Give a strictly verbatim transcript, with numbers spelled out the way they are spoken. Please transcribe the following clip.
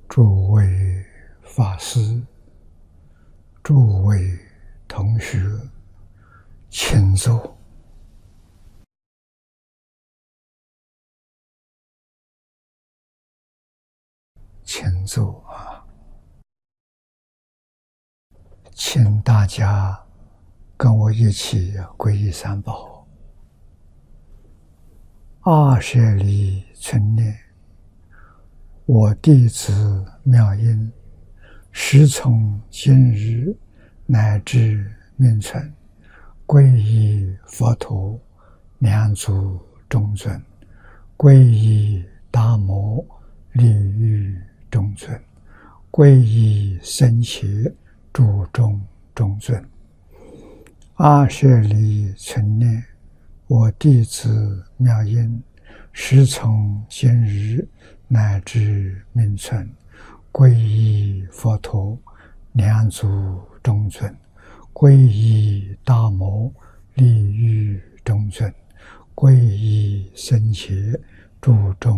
诸位法师、诸位同学，请坐。请坐啊！请大家跟我一起皈依三宝。二舍离存念，我弟子妙音，时从今日乃至命存，皈依佛陀，两足中尊；皈依达摩，利欲中尊；皈依僧伽，注中中尊。二舍离存念，我弟子妙音，时从今日乃至命存，皈依佛陀，两足中尊；皈依达摩，利欲中尊；皈依僧伽，注中